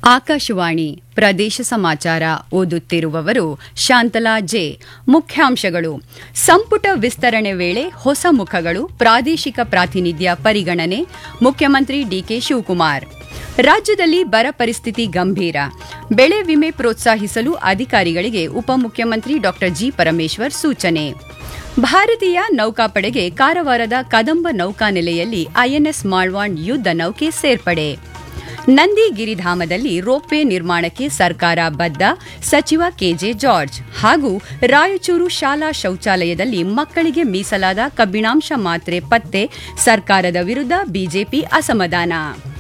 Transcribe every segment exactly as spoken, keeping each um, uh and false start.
ಆಕಾಶವಾಣಿ ಪ್ರದೇಶ ಸಮಾಚಾರ ಓದುತ್ತಿರುವವರು ಶಾಂತಲಾ ಜೆ. ಮುಖ್ಯಾಂಶಗಳು: ಸಂಪುಟ ವಿಸ್ತರಣೆ ವೇಳೆ ಹೊಸ ಮುಖಗಳು, ಪ್ರಾದೇಶಿಕ ಪ್ರಾತಿನಿಧ್ಯ ಪರಿಗಣನೆ, ಮುಖ್ಯಮಂತ್ರಿ ಡಿಕೆ ಶಿವಕುಮಾರ್. ರಾಜ್ಯದಲ್ಲಿ ಬರ ಪರಿಸ್ಥಿತಿ ಗಂಭೀರ, ಬೆಳೆ ವಿಮೆ ಪ್ರೋತ್ಸಾಹಿಸಲು ಅಧಿಕಾರಿಗಳಿಗೆ ಉಪಮುಖ್ಯಮಂತ್ರಿ ಡಾ ಜಿ. ಪರಮೇಶ್ವರ್ ಸೂಚನೆ. ಭಾರತೀಯ ನೌಕಾಪಡೆಗೆ ಕಾರವಾರದ ಕದಂಬ ನೌಕಾನೆಲೆಯಲ್ಲಿ ಐಎನ್ಎಸ್ ಮಾಳ್ವಾಂಡ್ ಯುದ್ಧ ನೌಕೆ ಸೇರ್ಪಡೆ. ನಂದಿ ಗಿರಿಧಾಮದಲ್ಲಿ ರೋಪ್ವೇ ನಿರ್ಮಾಣಕ್ಕೆ ಸರ್ಕಾರ ಬದ್ಧ, ಸಚಿವ ಕೆಜೆ ಜಾರ್ಜ್. ಹಾಗೂ ರಾಯಚೂರು ಶಾಲಾ ಶೌಚಾಲಯದಲ್ಲಿ ಮಕ್ಕಳಿಗೆ ಮೀಸಲಾದ ಕಬ್ಬಿಣಾಂಶ ಮಾತ್ರೆ ಪತ್ತೆ, ಸರ್ಕಾರದ ವಿರುದ್ಧ ಬಿಜೆಪಿ ಅಸಮಾಧಾನ.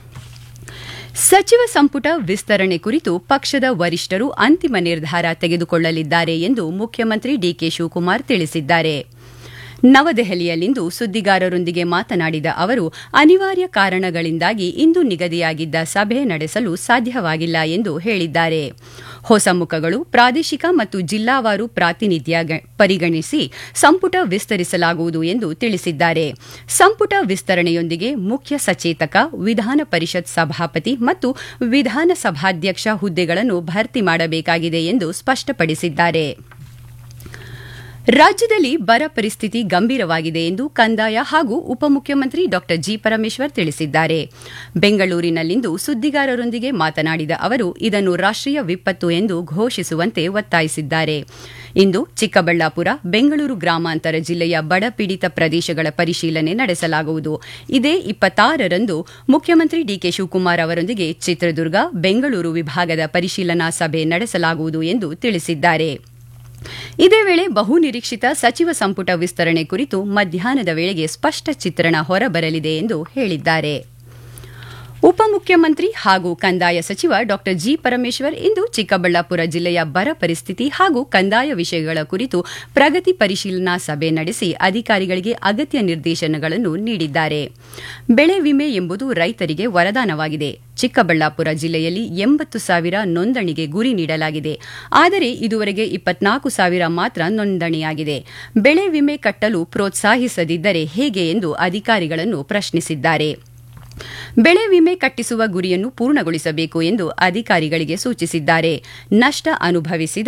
ಸಚಿವ ಸಂಪುಟ ವಿಸ್ತರಣೆ ಕುರಿತು ಪಕ್ಷದ ವರಿಷ್ಠರು ಅಂತಿಮ ನಿರ್ಧಾರ ತೆಗೆದುಕೊಳ್ಳಲಿದ್ದಾರೆ ಎಂದು ಮುಖ್ಯಮಂತ್ರಿ ಡಿಕೆ ಶಿವಕುಮಾರ್ ತಿಳಿಸಿದ್ದಾರೆ. ನವದೆಹಲಿಯಲ್ಲಿಂದು ಸುದ್ದಿಗಾರರೊಂದಿಗೆ ಮಾತನಾಡಿದ ಅವರು, ಅನಿವಾರ್ಯ ಕಾರಣಗಳಿಂದಾಗಿ ಇಂದು ನಿಗದಿಯಾಗಿದ್ದ ಸಭೆ ನಡೆಸಲು ಸಾಧ್ಯವಾಗಿಲ್ಲ ಎಂದು ಹೇಳಿದ್ದಾರೆ. ಹೊಸ ಮುಖಗಳು, ಪ್ರಾದೇಶಿಕ ಮತ್ತು ಜಿಲ್ಲಾವಾರು ಪ್ರಾತಿನಿಧ್ಯ ಪರಿಗಣಿಸಿ ಸಂಪುಟ ವಿಸ್ತರಿಸಲಾಗುವುದು ಎಂದು ತಿಳಿಸಿದ್ದಾರೆ. ಸಂಪುಟ ವಿಸ್ತರಣೆಯೊಂದಿಗೆ ಮುಖ್ಯ ಸಚೇತಕ, ವಿಧಾನ ಪರಿಷತ್ ಸಭಾಪತಿ ಮತ್ತು ವಿಧಾನಸಭಾಧ್ಯಕ್ಷ ಹುದ್ದೆಗಳನ್ನು ಭರ್ತಿ ಮಾಡಬೇಕಾಗಿದೆ ಎಂದು ಸ್ಪಷ್ಟಪಡಿಸಿದ್ದಾರೆ. ರಾಜ್ಯದಲ್ಲಿ ಬರ ಪರಿಸ್ಥಿತಿ ಗಂಭೀರವಾಗಿದೆ ಎಂದು ಕಂದಾಯ ಹಾಗೂ ಉಪಮುಖ್ಯಮಂತ್ರಿ ಡಾ ಜಿ. ಪರಮೇಶ್ವರ್ ತಿಳಿಸಿದ್ದಾರೆ. ಬೆಂಗಳೂರಿನಲ್ಲಿಂದು ಸುದ್ದಿಗಾರರೊಂದಿಗೆ ಮಾತನಾಡಿದ ಅವರು, ಇದನ್ನು ರಾಷ್ಟ್ರೀಯ ವಿಪತ್ತು ಎಂದು ಘೋಷಿಸುವಂತೆ ಒತ್ತಾಯಿಸಿದ್ದಾರೆ. ಇಂದು ಚಿಕ್ಕಬಳ್ಳಾಪುರ, ಬೆಂಗಳೂರು ಗ್ರಾಮಾಂತರ ಜಿಲ್ಲೆಯ ಬಡಪೀಡಿತ ಪ್ರದೇಶಗಳ ಪರಿಶೀಲನೆ ನಡೆಸಲಾಗುವುದು. ಇದೇ ಇಪ್ಪತ್ತಾರರಂದು ಮುಖ್ಯಮಂತ್ರಿ ಡಿಕೆ ಶಿವಕುಮಾರ್ ಅವರೊಂದಿಗೆ ಚಿತ್ರದುರ್ಗ, ಬೆಂಗಳೂರು ವಿಭಾಗದ ಪರಿಶೀಲನಾ ಸಭೆ ನಡೆಸಲಾಗುವುದು ಎಂದು ತಿಳಿಸಿದ್ದಾರೆ. ಇದೇ ವೇಳೆ ಬಹುನಿರೀಕ್ಷಿತ ಸಚಿವ ಸಂಪುಟ ವಿಸ್ತರಣೆ ಕುರಿತು ಮಧ್ಯಾಹ್ನದ ವೇಳೆಗೆ ಸ್ಪಷ್ಟ ಚಿತ್ರಣ ಹೊರಬರಲಿದೆ ಎಂದು ಹೇಳಿದ್ದಾರೆ. ಉಪಮುಖ್ಯಮಂತ್ರಿ ಹಾಗೂ ಕಂದಾಯ ಸಚಿವ ಡಾ ಜಿ. ಪರಮೇಶ್ವರ್ ಇಂದು ಚಿಕ್ಕಬಳ್ಳಾಪುರ ಜಿಲ್ಲೆಯ ಬರ ಪರಿಸ್ಥಿತಿ ಹಾಗೂ ಕಂದಾಯ ವಿಷಯಗಳ ಕುರಿತು ಪ್ರಗತಿ ಪರಿಶೀಲನಾ ಸಭೆ ನಡೆಸಿ ಅಧಿಕಾರಿಗಳಿಗೆ ಅಗತ್ಯ ನಿರ್ದೇಶನಗಳನ್ನು ನೀಡಿದ್ದಾರೆ. ಬೆಳೆ ವಿಮೆ ಎಂಬುದು ರೈತರಿಗೆ ವರದಾನವಾಗಿದೆ. ಚಿಕ್ಕಬಳ್ಳಾಪುರ ಜಿಲ್ಲೆಯಲ್ಲಿ ಎಂಬತ್ತು ಸಾವಿರ ನೋಂದಣಿಗೆ ಗುರಿ ನೀಡಲಾಗಿದೆ. ಆದರೆ ಇದುವರೆಗೆ ಇಪ್ಪತ್ನಾಲ್ಕು ಸಾವಿರ ಮಾತ್ರ ನೋಂದಣಿಯಾಗಿದೆ. ಬೆಳೆ ವಿಮೆ ಕಟ್ಟಲು ಪ್ರೋತ್ಸಾಹಿಸದಿದ್ದರೆ ಹೇಗೆ ಎಂದು ಅಧಿಕಾರಿಗಳನ್ನು ಪ್ರಶ್ನಿಸಿದ್ದಾರೆ. ಬೆಳೆ ವಿಮೆ ಕಟ್ಟಿಸುವ ಗುರಿಯನ್ನು ಪೂರ್ಣಗೊಳಿಸಬೇಕು ಎಂದು ಅಧಿಕಾರಿಗಳಿಗೆ ಸೂಚಿಸಿದ್ದಾರೆ. ನಷ್ಟ ಅನುಭವಿಸಿದ